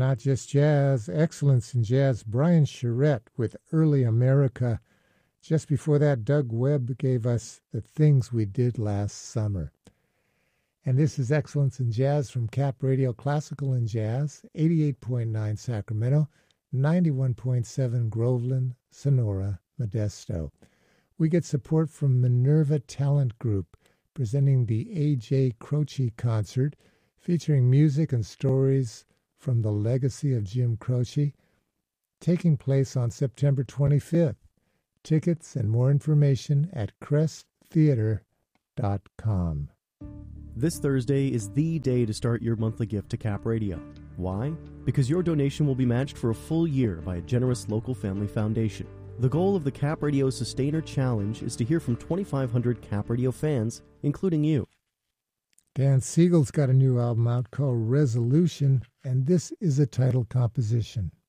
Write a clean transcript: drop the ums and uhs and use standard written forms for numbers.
not just jazz, excellence in jazz. Brian Charette with Early America. Just before that, Doug Webb gave us The Things We Did Last Summer. And this is Excellence in Jazz from Cap Radio Classical and Jazz, 88.9 Sacramento, 91.7 Groveland, Sonora, Modesto. We get support from Minerva Talent Group, presenting the A.J. Croce Concert, featuring music and stories from the legacy of Jim Croce, taking place on September 25th. Tickets and more information at cresttheater.com. This Thursday is the day to start your monthly gift to Cap Radio. Why? Because your donation will be matched for a full year by a generous local family foundation. The goal of the Cap Radio Sustainer Challenge is to hear from 2,500 Cap Radio fans, including you. Dan Siegel's got a new album out called Resolution, and this is a title composition.